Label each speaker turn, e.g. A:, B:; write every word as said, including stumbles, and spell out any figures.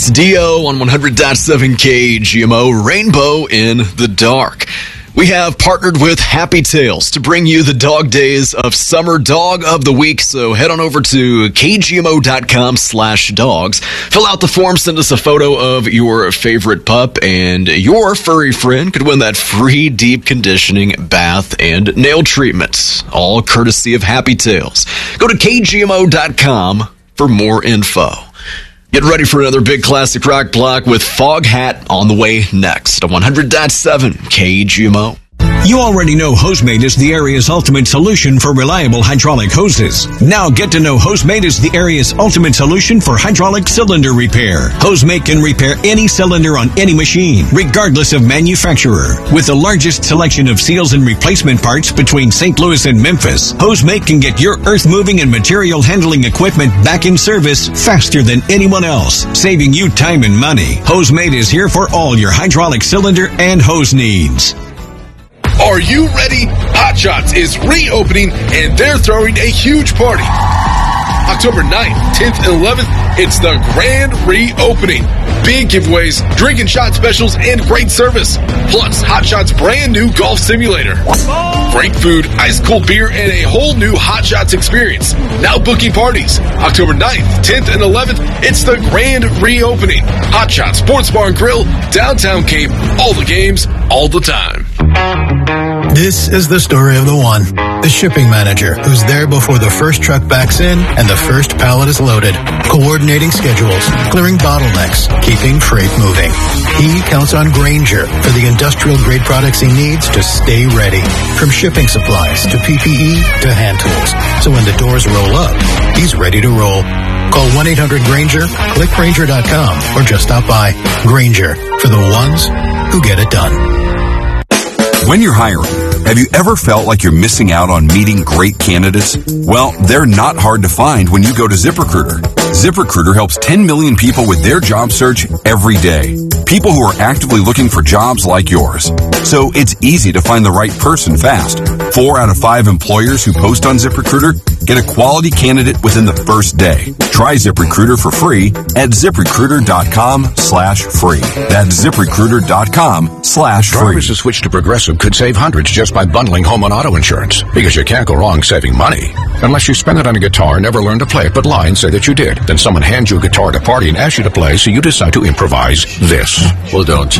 A: It's Dio on one hundred point seven K G M O, Rainbow in the Dark. We have partnered with Happy Tales to bring you the dog days of Summer Dog of the Week. So head on over to kgmo.com slash dogs. Fill out the form, send us a photo of your favorite pup, and your furry friend could win that free deep conditioning bath and nail treatments, all courtesy of Happy Tales. Go to k g m o dot com for more info. Get ready for another big classic rock block with Foghat on the way next on one hundred point seven K G M O.
B: You already know Hosemate is the area's ultimate solution for reliable hydraulic hoses. Now get to know Hosemate is the area's ultimate solution for hydraulic cylinder repair. Hosemate can repair any cylinder on any machine, regardless of manufacturer. With the largest selection of seals and replacement parts between Saint Louis and Memphis, Hosemate can get your earth-moving and material handling equipment back in service faster than anyone else, saving you time and money. Hosemate is here for all your hydraulic cylinder and hose needs.
C: Are you ready? Hot Shots is reopening, and they're throwing a huge party. October ninth, tenth, and eleventh, it's the grand reopening. Big giveaways, drink and shot specials, and great service. Plus, Hot Shots' brand new golf simulator. Great food, ice-cold beer, and a whole new Hot Shots experience. Now booking parties. October ninth, tenth, and eleventh, it's the grand reopening. Hot Shots Sports Bar and Grill, downtown Cape, all the games, all the time.
D: This is the story of the one, the shipping manager, who's there before the first truck backs in and the first pallet is loaded, coordinating schedules, clearing bottlenecks, keeping freight moving. He counts on Grainger for the industrial-grade products he needs to stay ready, from shipping supplies to P P E to hand tools. So when the doors roll up, he's ready to roll. Call one eight hundred Grainger, click Grainger dot com, or just stop by. Grainger, for the ones who get it done.
E: When you're hiring, have you ever felt like you're missing out on meeting great candidates? Well, they're not hard to find when you go to ZipRecruiter. ZipRecruiter helps ten million people with their job search every day. People who are actively looking for jobs like yours. So it's easy to find the right person fast. Four out of five employers who post on ZipRecruiter get a quality candidate within the first day. Try ZipRecruiter for free at ZipRecruiter.com slash free. That's ZipRecruiter.com slash free.
F: Drivers who switch to Progressive could save hundreds just by bundling home and auto insurance. Because you can't go wrong saving money. Unless you spend it on a guitar, never learn to play it, but lie and say that you did. Then someone hands you a guitar at a party and asks you to play, so you decide to improvise this.
G: Well, don't you?